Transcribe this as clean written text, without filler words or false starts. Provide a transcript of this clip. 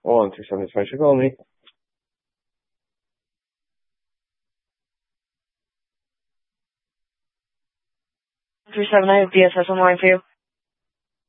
137, thanks for calling me. 379 BSS online for you.